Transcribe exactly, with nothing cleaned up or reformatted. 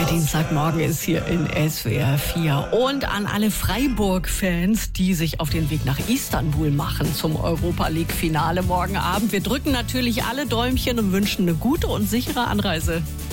Dienstagmorgen ist hier in S W R vier. Und an alle Freiburg-Fans, die sich auf den Weg nach Istanbul machen zum Europa-League-Finale morgen Abend. Wir drücken natürlich alle Däumchen und wünschen eine gute und sichere Anreise.